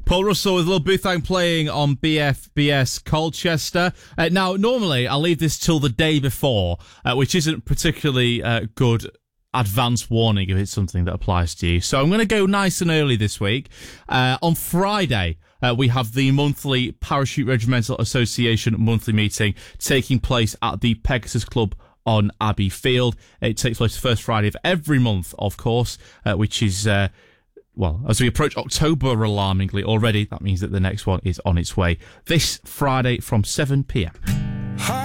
Paul Russell with Lil Boothang playing on BFBS Colchester. Now, normally I leave this till the day before, which isn't particularly good advance warning if it's something that applies to you. So I'm going to go nice and early this week. On Friday, we have the monthly Parachute Regimental Association monthly meeting taking place at the Pegasus Club on Abbey Field. It takes place the first Friday of every month, of course, which is, as we approach October alarmingly already, that means that the next one is on its way this Friday from 7 p.m.